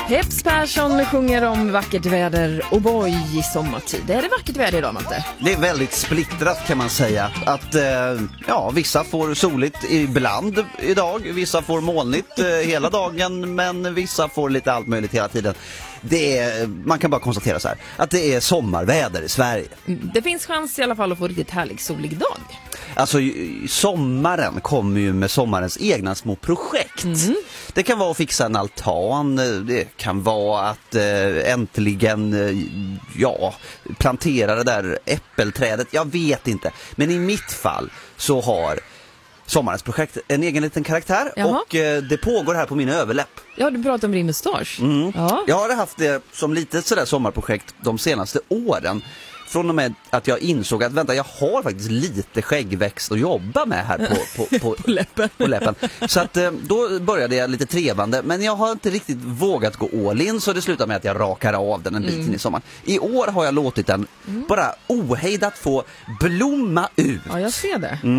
Peps Persson sjunger om vackert väder och boy i sommartid. Är det vackert väder idag, Matte? Det är väldigt splittrat kan man säga. Att vissa får soligt ibland idag, vissa får molnigt hela dagen, men vissa får lite allt möjligt hela tiden. Man kan bara konstatera så här, att det är sommarväder i Sverige. Det finns chans i alla fall att få riktigt härlig solig dag. Alltså sommaren kommer ju med sommarens egna små projekt. Det kan vara att fixa en altan, det kan vara att äntligen plantera det där äppelträdet. Jag vet inte, men i mitt fall så har sommarens projekt en egen liten karaktär. Jaha. Och det pågår här på min överläpp. Ja, du pratar om din mustasch. Ja. Jag har haft det som lite sådär sommarprojekt de senaste åren. Från och med att jag insåg att jag har faktiskt lite skäggväxt att jobba med här på läppen. Så att då började jag lite trevande, men jag har inte riktigt vågat gå all in, så det slutar med att jag rakar av den en bit in i sommaren. I år har jag låtit den bara ohejdat få blomma ut. Ja, jag ser det.